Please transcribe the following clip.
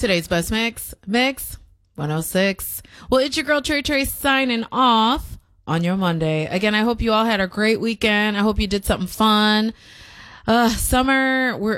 today's best mix 106. Well, it's your girl Trey signing off on your Monday. Again, I hope you all had a great weekend. I hope you did something fun. Summer,